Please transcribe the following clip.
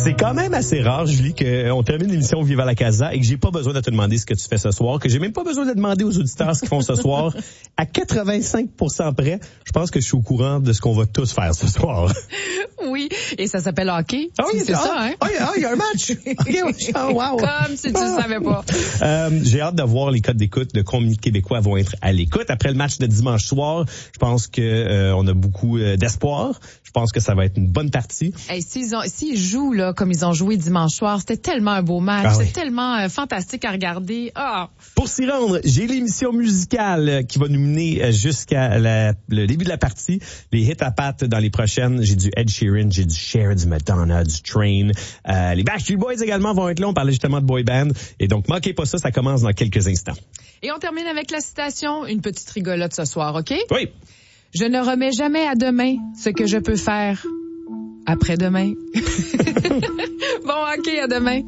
C'est quand même assez rare, Julie, qu'on termine l'émission Viva la Casa et que j'ai pas besoin de te demander ce que tu fais ce soir, que j'ai même pas besoin de demander aux auditeurs ce qu'ils font ce soir. À 85% près, je pense que je suis au courant de ce qu'on va tous faire ce soir. Oui, et ça s'appelle hockey. Ah oui, c'est ça, hein? Il y a un match. Wow. Comme si tu ne savais pas. J'ai hâte de voir les codes d'écoute de combien de Québécois vont être à l'écoute. Après le match de dimanche soir, je pense que on a beaucoup d'espoir. Je pense que ça va être une bonne partie. Hey, s'ils jouent là comme ils ont joué dimanche soir, c'était tellement un beau match, Ah oui. c'était tellement fantastique à regarder. Ah. Pour s'y rendre, j'ai l'émission musicale qui va nous mener jusqu'à le début de la partie. Les hits à pattes dans les prochaines. J'ai du Ed Sheeran, j'ai du Cher, du Madonna, du Train. Les Backstreet Boys également vont être là. On parlait justement de boy band. Et donc, manquez pas ça commence dans quelques instants. Et on termine avec la citation, une petite rigolote ce soir, OK? Oui. Je ne remets jamais à demain ce que je peux faire après-demain. Bon, OK, à demain.